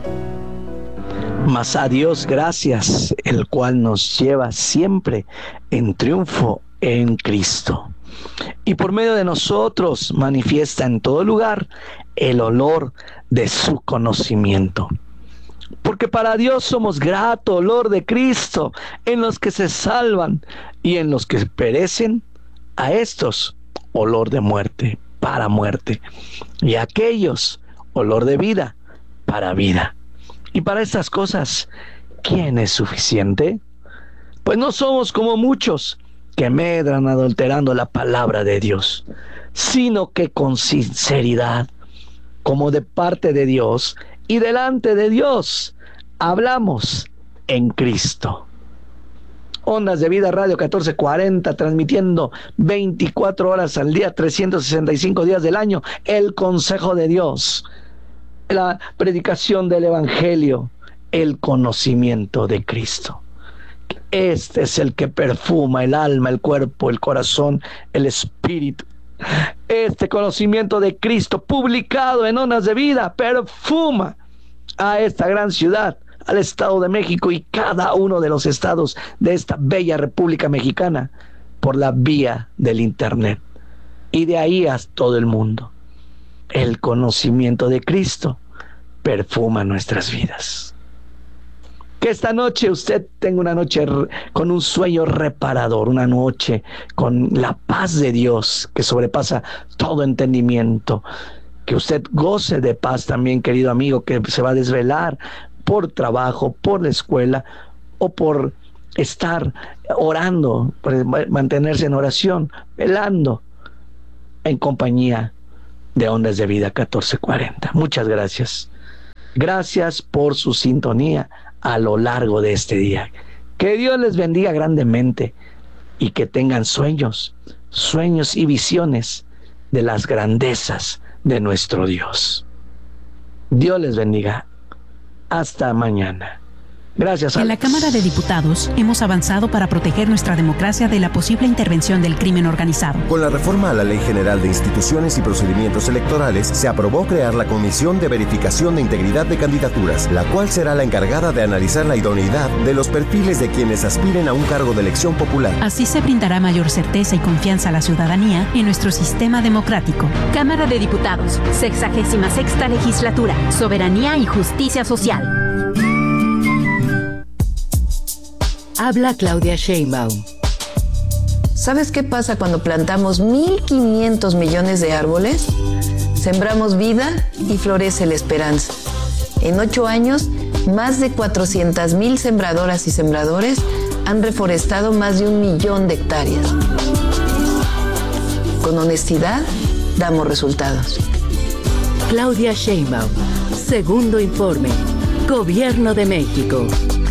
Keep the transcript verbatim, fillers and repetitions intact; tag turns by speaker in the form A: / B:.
A: Mas a Dios gracias, el cual nos lleva siempre en triunfo en Cristo. Y por medio de nosotros manifiesta en todo lugar el olor de su conocimiento. Porque para Dios somos grato olor de Cristo en los que se salvan, y en los que perecen, a estos olor de muerte para muerte, y a aquellos olor de vida para vida. Y para estas cosas, ¿quién es suficiente? Pues no somos como muchos que medran adulterando la palabra de Dios, sino que con sinceridad, como de parte de Dios y delante de Dios, hablamos en Cristo. Ondas de Vida Radio catorce cuarenta, transmitiendo veinticuatro horas al día, trescientos sesenta y cinco días del año, el consejo de Dios, la predicación del Evangelio, el conocimiento de Cristo. Este es el que perfuma el alma, el cuerpo, el corazón, el espíritu. Este conocimiento de Cristo, publicado en Ondas de Vida, perfuma a esta gran ciudad, al Estado de México y cada uno de los estados de esta bella República Mexicana por la vía del Internet. Y de ahí a todo el mundo. El conocimiento de Cristo perfuma nuestras vidas. Que esta noche usted tenga una noche con un sueño reparador, una noche con la paz de Dios que sobrepasa todo entendimiento. Que usted goce de paz también, querido amigo, que se va a desvelar por trabajo, por la escuela o por estar orando, por mantenerse en oración, velando en compañía de Ondas de Vida catorce cuarenta. Muchas gracias. Gracias por su sintonía a lo largo de este día. Que Dios les bendiga grandemente y que tengan sueños, sueños y visiones de las grandezas de nuestro Dios. Dios les bendiga. Hasta mañana. Gracias.
B: En la Cámara de Diputados hemos avanzado para proteger nuestra democracia de la posible intervención del crimen organizado.
C: Con la reforma a la Ley General de Instituciones y Procedimientos Electorales, se aprobó crear la Comisión de Verificación de Integridad de Candidaturas, la cual será la encargada de analizar la idoneidad de los perfiles de quienes aspiren a un cargo de elección popular.
B: Así se brindará mayor certeza y confianza a la ciudadanía en nuestro sistema democrático.
D: Cámara de Diputados, sexagésima sexta legislatura, soberanía y justicia social.
E: Habla Claudia Sheinbaum.
F: ¿Sabes qué pasa cuando plantamos mil quinientos millones de árboles? Sembramos vida y florece la esperanza. En ocho años, más de cuatrocientas mil sembradoras y sembradores han reforestado más de un millón de hectáreas. Con honestidad, damos resultados.
E: Claudia Sheinbaum. Segundo informe. Gobierno de México.